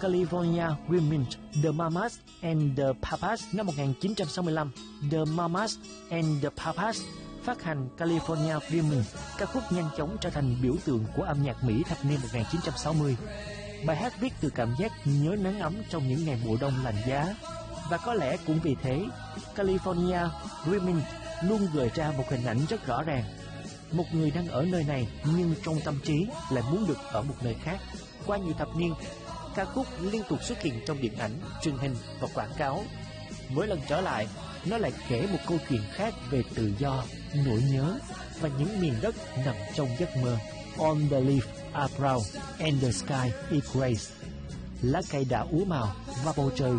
California Women, The Mamas and the Papas năm 1965. The Mamas and the Papas phát hành California Women, ca khúc nhanh chóng trở thành biểu tượng của âm nhạc Mỹ thập niên 1960. Bài hát viết từ cảm giác nhớ nắng ấm trong những ngày mùa đông lạnh giá. Và có lẽ cũng vì thế, California Women luôn gợi ra một hình ảnh rất rõ ràng. Một người đang ở nơi này nhưng trong tâm trí lại muốn được ở một nơi khác. Qua nhiều thập niên, ca khúc liên tục xuất hiện trong điện ảnh, truyền hình và quảng cáo. Mỗi lần trở lại, nó lại kể một câu chuyện khác về tự do, nỗi nhớ và những miền đất nằm trong giấc mơ. All the leaves are brown and the sky is gray. Lá cây đã úa màu và bầu trời